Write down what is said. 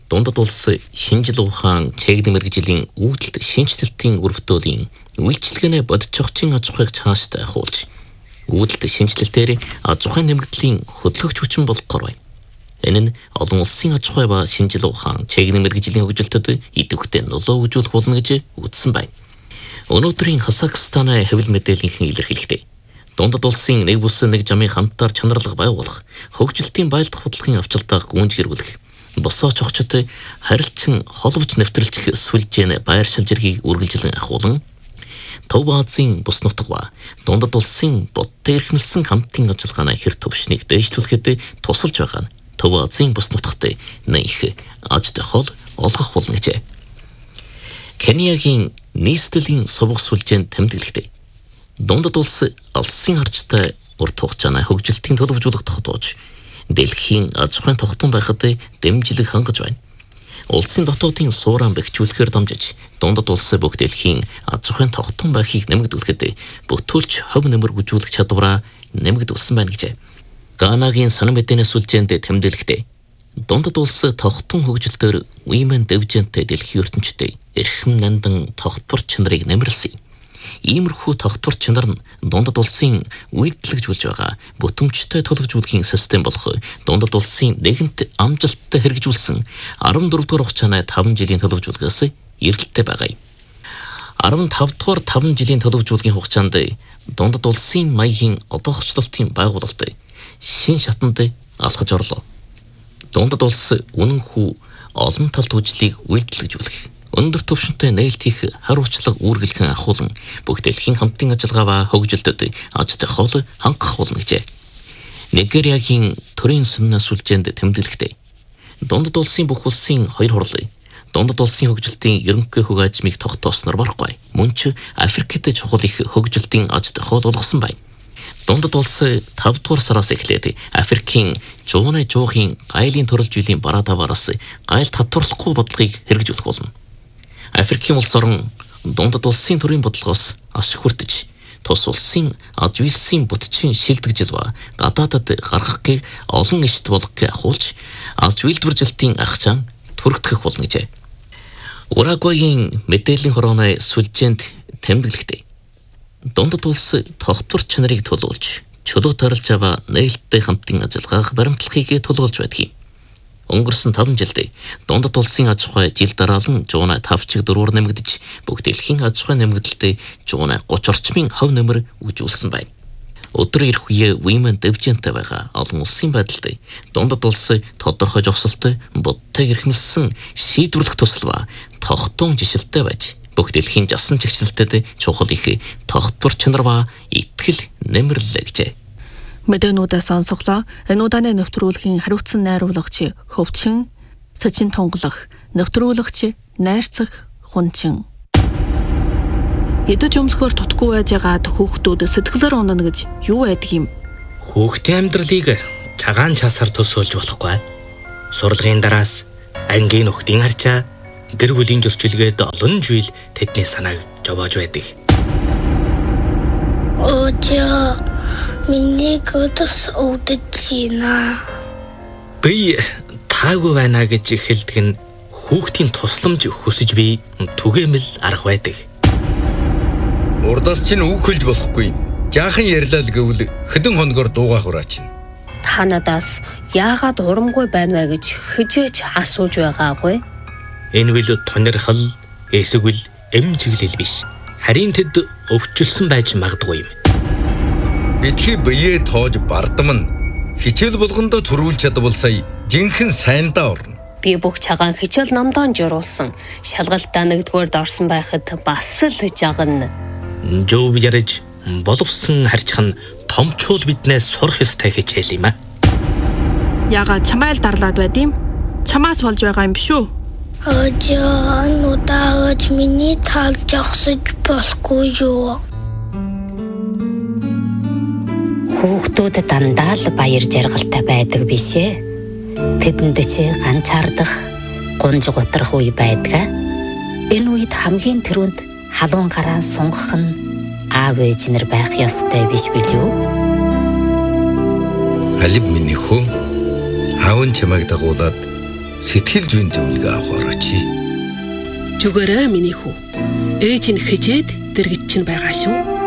дундад улс шинжил ухаан чэглэн мэргэжлийн үүдэлт шинжилтийн өргөдөөлийн үйлчилгээний бодцогчийн аж ахуйг цаашдаа хуулж үүдэлт шинжилтээр аж ахуйн нэмэгдлийн хөдөлгөгч хүчин болгохоор байна. Энэ нь олон улсын аж ахуй ба шинжил ухаан чэглэн мэргэжлийн хөгжилтөд идэвхтэй нөлөө үзүүлэх болно гэж үзсэн байна. Өнөөдрийн Казахстаны хэвлэл мэдээллийн илэрхийлэлтэй дундад улсын нэг бүс нэг жамын хамтаар чанарлага байгуулах, хөгжилтийн байлдах бодлогын авчилтаа гүнж гэрүүлэх, босооч огчтой харилцан холбож нэвтрэлжих сүлжээний байршил зэргийг үргэлжлэн ахуулан Төв Азийн бус нутаг ба дундад улсын бодтой эрхэмлсэн хамтын ажиллагааны хэр төвшнийг дээшлүүлэхэд тусалж байгаа нь Төв Азийн бус нутагт нэх аж тохиол олгох болно гэжээ. Кениягийн нийслэлийн сувг сүлжээнд тэмдэглэхдээ дундад улс алсын харжтай урт хугацааны хөгжилтийн төлөвлөжүүлэх тогтоож дэлхийн аж ахуйн тогтмол байхад дэмжлэг хангаж байна. Улсын дотоодын сууран бэхжүүлэхээр дамжиж дундад улс бүх дэлхийн аж ахуйн тогтмол байхыг нэмэгдүүлэхэд бүтүүлч хөв нэмэр гүйцүүлэх чадвараа нэмэгдүүлсэн байна гэжээ. Ганагийн сонин мэдээний сүлжээнд тэмдэглэхдээ дундад улс тогтмол хөгжилтөөр Women Development дэлхийн ертөнцийн эрхэм нандан тогтвор чанарыг нэмэрлсэн. Иймэрхүү тогтвор чанар нь дундад улсын үйлдэлжүүлж байгаа бүтэмжтэй төлөвлөжүүлэхийн систем болох дундад улсын нэгэнт амжилттай хэрэгжүүлсэн 14 дугаар хугацааны 5 жилийн төлөвлөжүүлгээс эргэлттэй байгаа юм. 15 дугаар 5 жилийн төлөвлөжүүлгийн хугацаанд дундад улсын маягийн одоохчлолтын байгуулалт шин шатанд алхаж орлоо. Дундад улс үнэнхүү олон талт үйлчлэгийг үйлдэлжүүлэх өндөр түвшинтэй нээлт хийх хариуцлага үүргэлхэн ахуулан бүх дэлхийн хамтын ажиллагаа ба хөгжилтөд аж тохиол хангах болно гэжээ. Нигериагийн төрийн сүннэ сүлжээнд тэмдэглэхдээ дундад улсын бүх улсын хоёр хурлын дундад улсын хөгжилтийн ерөнхий хөг ажмыг тогтоосноор барахгүй. Мөн ч Африкт чухал их хөгжилтийн аж тохиол болгосон байна. Дундад улс 5 дугаар сараас эхлээд Африкийн жууны жуухын гайлын төрөлж үеийн бараа таваараас гайл татварлахгүй бодлогыг хэрэгжүүлэх болно. Африкийн улс орон дундад улсын төрийн бодлогоос аш хүртэж тус улсын аж үйлсийн бүтцийн шилдэгжил ба гадаадад гаргахыг олон ишт болгохыг ахуулж аж үйлдвэржилтийн ахчаан түрэгдэх болно гэжээ. Урагвайгийн мэдээллийн хорооны сүлжээнд тэмдэглэхдээ дундад улс тогтвор чанарыг төлөөлж чөлөө тарилж аваа нээлттэй хамтын ажиллагааг баримтлахыг төлөөлж байдаг юм. Өнгөрсөн 5 жилдээ дундад улсын аж ахуй жил дараалан жууна 5.4-оор нэмэгдэж бүх дэлхийн аж ахуй нэмэгдэлтэй жууна 30 орчмын хөв нэмэр үжүүлсэн байна. Өдөр ирэх үе Women Development байгаа олон улсын байдалд дундад улс тодорхой жогсолтой бодтой эрхэмлсэн шийдвэрлэх тусал ба тогтун жишэлтэй байж бүх дэлхийн жасан чигчлэлтэд чухал их тогтвор чанар ба итгэл нэмэрлээ гэжээ. Мэдээнүүдээ сонсголоо. Энэ удааны нэвтрүүлгийн хариуцсан найруулагч Хөвчин, Сачин тунгалах, нэвтрүүлэгч Найрцаг Хунчин. Идэж өмсгөр тутгүй байж байгаад хүүхдүүд сэтгэлээр унана гэж юу байдаг юм? Хүүхдийн амьдралыг цагаан часаар төсөөлж болохгүй. Сурлагын дараас ангийн нөхдийн харчаа гэр бүлийн зөрчилгээд олон жил тэдний санааг жовоож байдаг. Ожоо миний götöс өвдөжина. Би таагүй байна гэж эхэлдэг нь хүүхдийн тусламж хүсэж би түгээмэл арга байдаг. Урдаас чинь үхэлж болохгүй. Жаахан ярьлаа л гэвэл хэдэн хоногор дуугах ураач. Та надаас яагаад урамгүй байна вэ гэж хижээж асууж байгаагүй. Энэ бол тонирхол эсвэл эм чиглэл биш. Харин тэд өвчлсөн байж магадгүй юм. Бидний бие тоож бардам нь хичээл болгондоо төрүүлж чадвал сая жинхэнэ сайндаа орно. Би бүх цагаан хичээл намдаа журуулсан. Шалгалтаа нэгдүгээрд орсон байхад бас л жагна. Жов ярьж боловсон харьцах нь томчуул биднээс сурах ёстой хичээл юм аа. Яагаад чамайл дарлаад байд юм? Чамаас болж байгаа юм биш үү? Ожоо нутаагч миний тал жогсож болохгүй юу? Хүүхдүүд дандаа л баяр жаргалтай байдаг биш ээ. Тэдэнд чи ганцаардах, гунж гутрах үе байдаг. Энэ үед хамгийн түрүүнд халуун гараа сунгах нь аав ээж нар байх ёстой биш билүү? Алив миний хөө аав нь чамайг дагуулад сэтгэл зүйн зөвлөгөө авах Зүгээрээ миний хүү. Ээж нь хижээд дэргэж чинь байгаа шүү.